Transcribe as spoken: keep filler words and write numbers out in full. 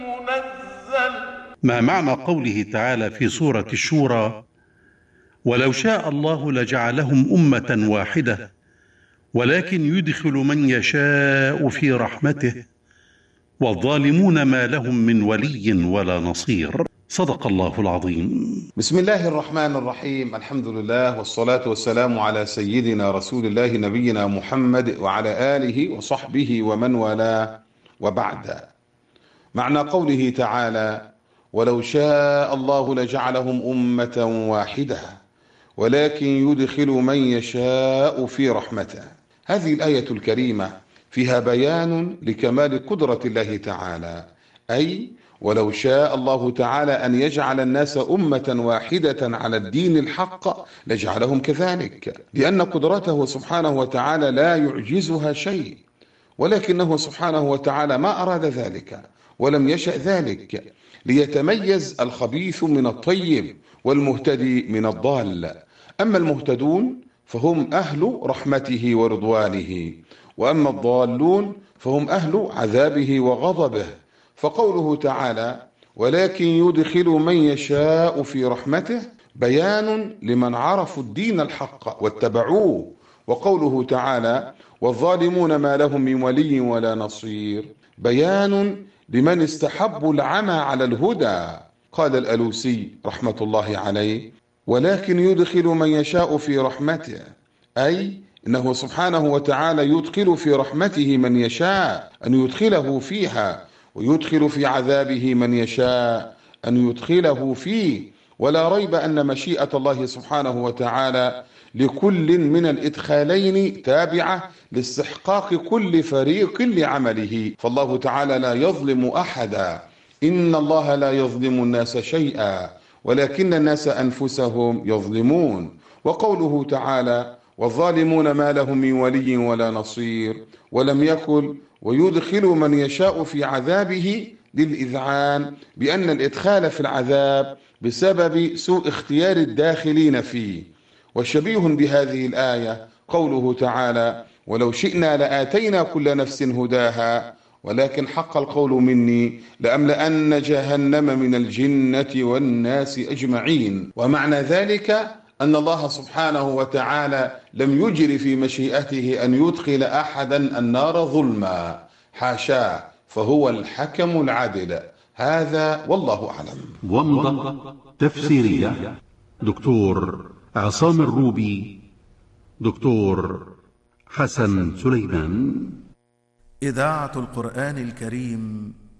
ما معنى قوله تعالى في سورة الشورى: ولو شاء الله لجعلهم أمة واحدة ولكن يدخل من يشاء في رحمته والظالمون ما لهم من ولي ولا نصير. صدق الله العظيم. بسم الله الرحمن الرحيم. الحمد لله والصلاة والسلام على سيدنا رسول الله نبينا محمد وعلى آله وصحبه ومن والاه، وبعد. معنى قوله تعالى: ولو شاء الله لجعلهم أمة واحدة ولكن يدخل من يشاء في رحمته. هذه الآية الكريمة فيها بيان لكمال قدرة الله تعالى، أي ولو شاء الله تعالى أن يجعل الناس أمة واحدة على الدين الحق لجعلهم كذلك، لأن قدرته سبحانه وتعالى لا يعجزها شيء، ولكنه سبحانه وتعالى ما أراد ذلك ولم يشأ ذلك، ليتميز الخبيث من الطيب والمهتدي من الضال. أما المهتدون فهم أهل رحمته ورضوانه، وأما الضالون فهم أهل عذابه وغضبه. فقوله تعالى: ولكن يدخل من يشاء في رحمته بيان لمن عرفوا الدين الحق واتبعوه. وقوله تعالى: والظالمون ما لهم من ولي ولا نصير بيان لمن استحبوا العمى على الهدى. قال الألوسي رحمة الله عليه: ولكن يدخل من يشاء في رحمته، أي إنه سبحانه وتعالى يدخل في رحمته من يشاء أن يدخله فيها، ويدخل في عذابه من يشاء أن يدخله فيه. ولا ريب أن مشيئة الله سبحانه وتعالى لكل من الإدخالين تابعة لاستحقاق كل فريق لعمله، فالله تعالى لا يظلم أحدا. إن الله لا يظلم الناس شيئا ولكن الناس أنفسهم يظلمون. وقوله تعالى: والظالمون ما لهم من ولي ولا نصير، ولم يكن ويدخل من يشاء في عذابه للإذعان بأن الإدخال في العذاب بسبب سوء اختيار الداخلين فيه. وشبيه بهذه الآية قوله تعالى: ولو شئنا لآتينا كل نفس هداها ولكن حق القول مني لأملأن جهنم من الجنة والناس أجمعين. ومعنى ذلك أن الله سبحانه وتعالى لم يجر في مشيئته أن يدخل أحدا النار ظلما، حاشاه، فهو الحكم العادل. هذا والله أعلم. ومضة تفسيرية دكتور عصام الروبي، دكتور حسن سليمان. إذاعة القرآن الكريم